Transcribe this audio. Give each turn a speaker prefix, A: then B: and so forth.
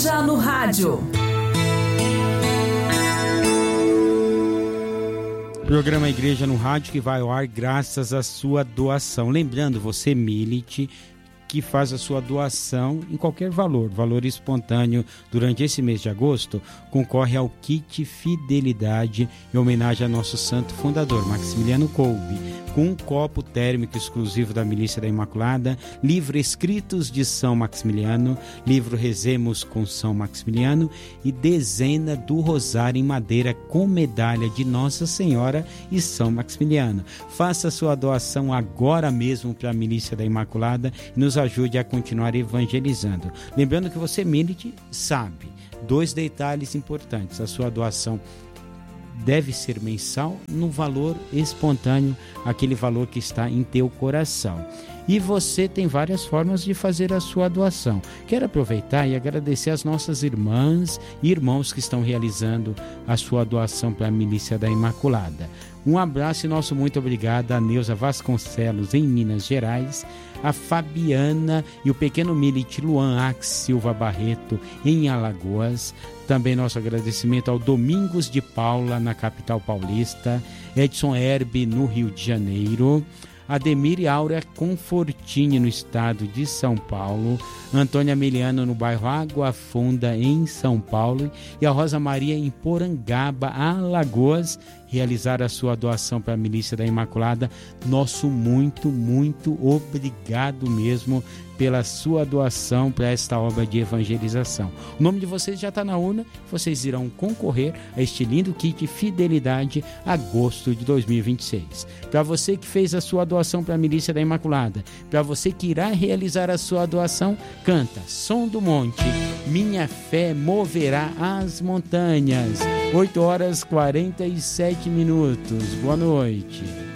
A: Igreja no Rádio.
B: Programa Igreja no Rádio que vai ao ar graças à sua doação. Lembrando, você milite, que faz a sua doação em qualquer valor espontâneo durante esse mês de agosto, concorre ao kit Fidelidade em homenagem ao nosso santo fundador, Maximiliano Kolbe, com um copo térmico exclusivo da Milícia da Imaculada, livro Escritos de São Maximiliano, livro Rezemos com São Maximiliano e dezena do Rosário em madeira com medalha de Nossa Senhora e São Maximiliano. Faça a sua doação agora mesmo para a Milícia da Imaculada e nos ajude a continuar evangelizando. Lembrando que você, milite, sabe 2 detalhes importantes: a sua doação deve ser mensal no valor espontâneo, aquele valor que está em teu coração. E você tem várias formas de fazer a sua doação. Quero aproveitar e agradecer às nossas irmãs e irmãos que estão realizando a sua doação para a Milícia da Imaculada. Um abraço e nosso muito obrigado a Neuza Vasconcelos, em Minas Gerais, a Fabiana e o pequeno milite Luan Ax Silva Barreto, em Alagoas. Também nosso agradecimento ao Domingos de Paula, na capital paulista, Edson Herbe, no Rio de Janeiro, Ademir e Áurea Confortini, no estado de São Paulo, Antônia Emiliano, no bairro Água Funda, em São Paulo, e a Rosa Maria, em Porangaba, Alagoas, realizar a sua doação para a Milícia da Imaculada. Nosso muito, muito obrigado mesmo pela sua doação para esta obra de evangelização. O nome de vocês já está na urna, vocês irão concorrer a este lindo kit Fidelidade, agosto de 2026. Para você que fez a sua doação para a Milícia da Imaculada, para você que irá realizar a sua doação, canta Som do Monte, Minha Fé Moverá as Montanhas. 8 horas 47 minutos. Boa noite.